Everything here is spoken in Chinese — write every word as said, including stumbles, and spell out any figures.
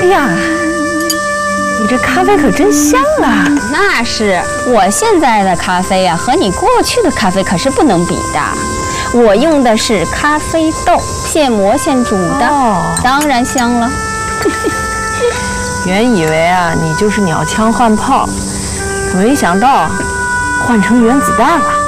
呀，你这咖啡可真香啊！ 那是，我现在的咖啡呀、啊，和你过去的咖啡可是不能比的。我用的是咖啡豆，现磨现煮的，哦、当然香了。 原以为啊，你就是鸟枪换炮，没想到换成原子弹了。